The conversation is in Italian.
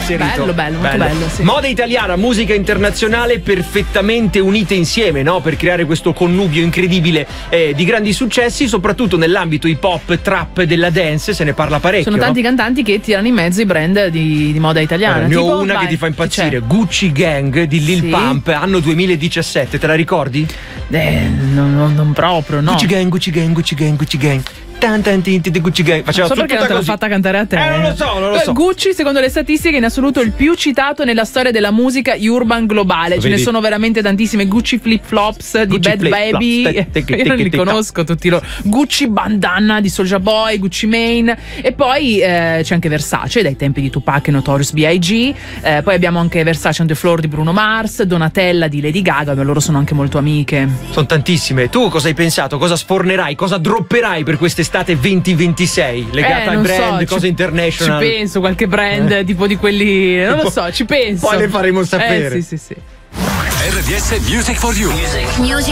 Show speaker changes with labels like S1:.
S1: inserito.
S2: Bello, molto bello, sì.
S1: Moda italiana, musica internazionale perfettamente unite insieme, no? Per creare questo connubio incredibile di grandi successi, soprattutto nell'ambito hip hop, trap, della dance, se ne parla parecchio.
S2: Sono tanti cantanti che tirano in mezzo i brand di moda italiana.
S1: Ne ho una che ti fa impazzire, Gucci Gang di Lil Pump, anno 2017, te la ricordi?
S2: Non proprio, no.
S1: Gucci Gang, Gucci Gang, Gucci Gang, Gucci Gang. Gucci Gang. Faceva
S2: so perché non te l'ho fatta cantare a te.
S1: Non lo so.
S2: Gucci, secondo le statistiche, in assoluto il più citato nella storia della musica urban globale. Ce ne sono veramente tantissime. Gucci Flip Flops di Bad Baby. Io non li conosco tutti loro. Gucci Bandana di Soulja Boy, Gucci Mane. E poi c'è anche Versace dai tempi di Tupac e Notorious B.I.G. Poi abbiamo anche Versace on the Floor di Bruno Mars, Donatella di Lady Gaga, ma loro sono anche molto amiche.
S1: Sono tantissime. Tu cosa hai pensato? Cosa sfornerai? Cosa dropperai per quest'estate 2026 legata ai brand, cose international?
S2: Ci penso, qualche brand tipo di quelli, non lo so, ci penso.
S1: Poi le faremo sapere.
S2: Sì.
S3: RDS Music for You.
S4: Music